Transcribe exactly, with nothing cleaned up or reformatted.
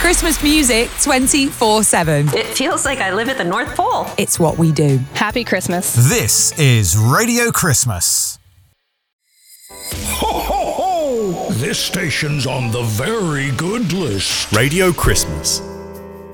Christmas music twenty-four seven. It feels like I live at the North Pole. It's what we do. Happy Christmas. This is Radio Christmas. Ho, ho, ho! This station's on the very good list. Radio Christmas.